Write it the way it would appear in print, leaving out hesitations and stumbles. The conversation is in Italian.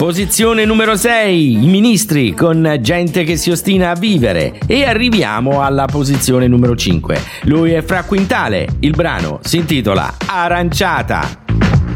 Posizione numero 6, i Ministri con Gente che si ostina a vivere. E arriviamo alla posizione numero 5. Lui è Fra Quintale, il brano si intitola Aranciata.